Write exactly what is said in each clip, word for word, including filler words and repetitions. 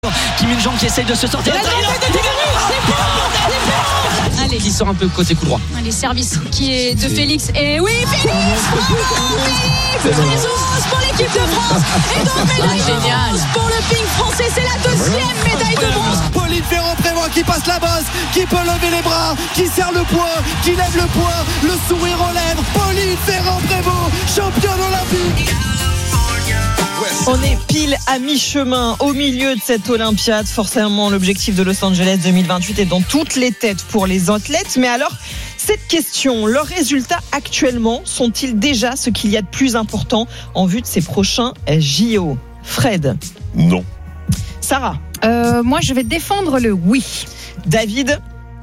Kim Min-jong qui essaye de se sortir. Allez, qui sort un peu côté coup droit. Allez, service qui est de Félix. Et oui, Félix Félix pour l'équipe de France. Et donc, médaille de bronze pour le ping français. C'est la deuxième médaille de bronze. Pauline Ferrand-Prévot qui passe la bosse, qui peut lever les bras, qui serre le poing, qui lève le poing, le sourire aux lèvres. Pauline Ferrand-Prévot, championne olympique. On est pile à mi-chemin au milieu de cette Olympiade. Forcément, l'objectif de Los Angeles deux mille vingt-huit est dans toutes les têtes pour les athlètes. Mais alors, cette question, leurs résultats actuellement sont-ils déjà ce qu'il y a de plus important en vue de ces prochains J O? Fred? Non. Sarah? euh, Moi, je vais défendre le oui. David?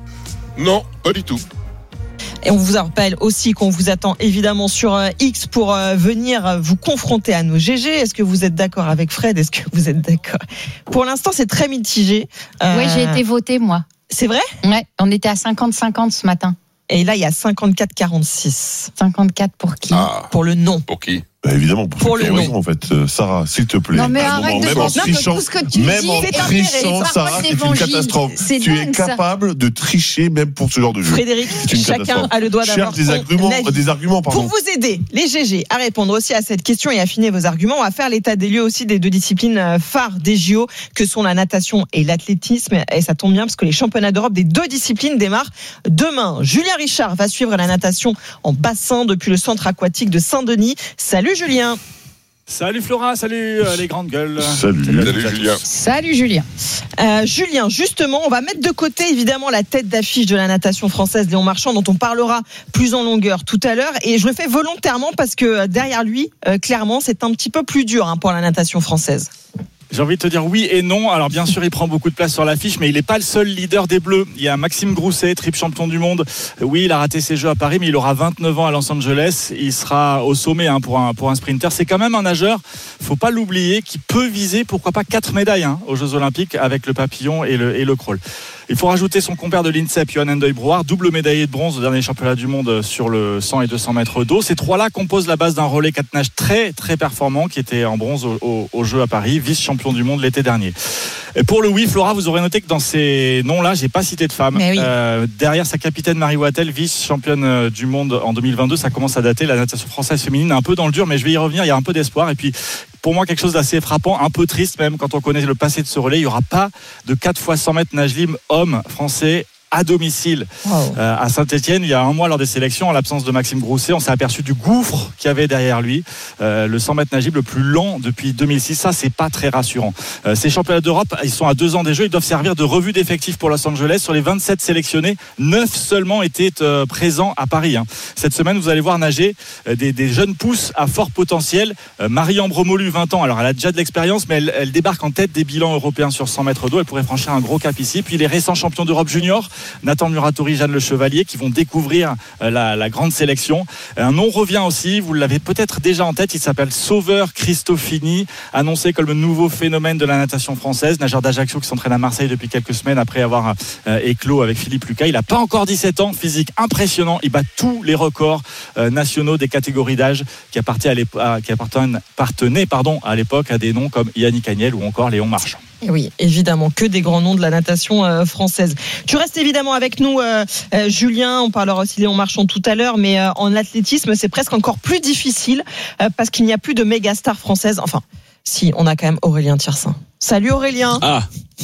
Non, pas du tout. Et on vous rappelle aussi qu'on vous attend évidemment sur X pour venir vous confronter à nos G G. Est-ce que vous êtes d'accord avec Fred? Est-ce que vous êtes d'accord? Pour l'instant, c'est très mitigé. Euh... Oui, j'ai été votée, moi. C'est vrai? Ouais, on était à cinquante cinquante ce matin. Et là, il y a cinquante-quatre quarante-six. cinquante-quatre pour qui? Ah, pour le non. Pour qui? Bah évidemment, pour, pour le non. En fait, euh, Sarah, s'il te plaît. Non mais arrête moment, de même en penser trichant, tout ce que tu même dis, en trichant, Sarah, c'est une catastrophe. C'est tu dingue, es capable ça. de tricher même pour ce genre de jeu. Frédéric, chacun a le droit d'avoir des arguments, des arguments, pardon. Pour vous aider, les G G, à répondre aussi à cette question et affiner vos arguments, on va faire l'état des lieux aussi des deux disciplines phares des J O, que sont la natation et l'athlétisme. Et ça tombe bien parce que les championnats d'Europe des deux disciplines démarrent demain. Julien Richard va suivre la natation en bassin depuis le centre aquatique de Saint-Denis. Salut Julien. Salut Flora, salut euh, les grandes gueules. Salut, salut, salut Julien. Salut Julien. Euh, Julien, justement, on va mettre de côté évidemment la tête d'affiche de la natation française, Léon Marchand, dont on parlera plus en longueur tout à l'heure. Et je le fais volontairement parce que derrière lui, euh, clairement, c'est un petit peu plus dur hein, pour la natation française. J'ai envie de te dire oui et non. Alors bien sûr, il prend beaucoup de place sur l'affiche, mais il n'est pas le seul leader des Bleus. Il y a Maxime Grousset, triple champion du monde. Oui, il a raté ses Jeux à Paris, mais il aura vingt-neuf ans à Los Angeles. Il sera au sommet hein, pour, un, pour un sprinter. C'est quand même un nageur, faut pas l'oublier, qui peut viser, pourquoi pas, quatre médailles hein, aux Jeux Olympiques avec le papillon et le, et le crawl. Il faut rajouter son compère de l'INSEP, Johan Endoy-Brouard, double médaillé de bronze au dernier championnat du monde sur le cent et deux cents mètres d'eau. Ces trois-là composent la base d'un relais quatre nages très très performant qui était en bronze au, au, au Jeux à Paris, vice-champion du monde l'été dernier. Et pour le oui, Flora, vous aurez noté que dans ces noms-là, j'ai pas cité de femme. Oui. Euh, derrière sa capitaine Marie Wattel, vice-championne du monde en deux mille vingt-deux, ça commence à dater. La natation française féminine est un peu dans le dur, mais je vais y revenir. Il y a un peu d'espoir. Et puis, pour moi, quelque chose d'assez frappant, un peu triste même quand on connaît le passé de ce relais. Il n'y aura pas de quatre fois cent mètres nage libre homme français à domicile. Wow. Euh, à Saint-Etienne, il y a un mois lors des sélections, en l'absence de Maxime Grousset, on s'est aperçu du gouffre qu'il y avait derrière lui. Euh, le cent mètres nagible le plus lent depuis deux mille six, ça c'est pas très rassurant. Euh, ces championnats d'Europe, ils sont à deux ans des Jeux, ils doivent servir de revue d'effectifs pour Los Angeles. Sur les vingt-sept sélectionnés, neuf seulement étaient euh, présents à Paris. Hein. Cette semaine, vous allez voir nager euh, des, des jeunes pousses à fort potentiel. Euh, Marie-Ambre Bromolu, vingt ans, alors elle a déjà de l'expérience, mais elle, elle débarque en tête des bilans européens sur cent mètres d'eau. Elle pourrait franchir un gros cap ici. Puis les récents champions d'Europe junior, Nathan Muratori, Jeanne Le Chevalier, qui vont découvrir la, la grande sélection. Un nom revient aussi, vous l'avez peut-être déjà en tête, il s'appelle Sauveur Cristofini, annoncé comme le nouveau phénomène de la natation française, nageur d'Ajaccio qui s'entraîne à Marseille depuis quelques semaines après avoir euh, éclos avec Philippe Lucas. Il n'a pas encore dix-sept ans, physique impressionnant, il bat tous les records euh, nationaux des catégories d'âge qui appartenaient, à, qui appartenaient pardon, à l'époque à des noms comme Yannick Agnel ou encore Léon Marchand. Et oui, évidemment, que des grands noms de la natation euh, française. Tu restes évidemment avec nous, euh, euh, Julien. On parlera aussi de Léon Marchand tout à l'heure, mais euh, en athlétisme, c'est presque encore plus difficile euh, parce qu'il n'y a plus de méga stars françaises. Enfin, si, on a quand même Aurélien Thirsin. Salut Aurélien. Ah,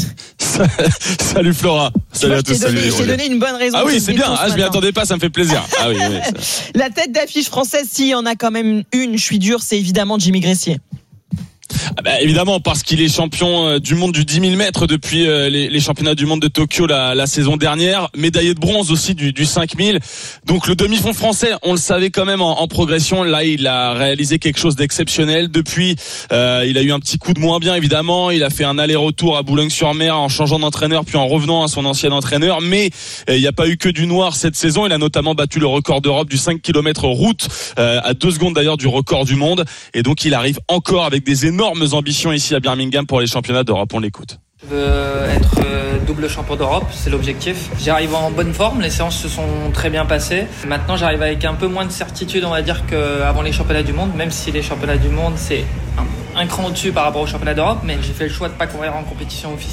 salut Flora. Salut vois, à tous. Donné, salut. Je t'ai donné une bonne raison. Ah oui, c'est bien. Ah, je m'y attendais pas, ça me fait plaisir. Ah oui, oui. La tête d'affiche française, si on a quand même une, je suis dur, c'est évidemment Jimmy Gressier. Ah bah évidemment, parce qu'il est champion du monde du dix mille mètres depuis les, les championnats du monde de Tokyo la, la saison dernière, médaillé de bronze aussi du, du cinq mille. Donc le demi-fond français, on le savait quand même en, en progression. Là, il a réalisé quelque chose d'exceptionnel. Depuis, euh, il a eu un petit coup de moins bien évidemment. Il a fait un aller-retour à Boulogne-sur-Mer en changeant d'entraîneur puis en revenant à son ancien entraîneur. Mais euh, il n'y a pas eu que du noir cette saison. Il a notamment battu le record d'Europe du cinq kilomètres route euh, à deux secondes d'ailleurs du record du monde. Et donc il arrive encore avec des énormes ambitions ici à Birmingham pour les championnats d'Europe. On l'écoute. Je veux être double champion d'Europe, c'est l'objectif. J'arrive en bonne forme, les séances se sont très bien passées. Maintenant, j'arrive avec un peu moins de certitude, on va dire, qu'avant les championnats du monde, même si les championnats du monde, c'est un cran au-dessus par rapport au championnat d'Europe, mais j'ai fait le choix de pas courir en compétition officielle.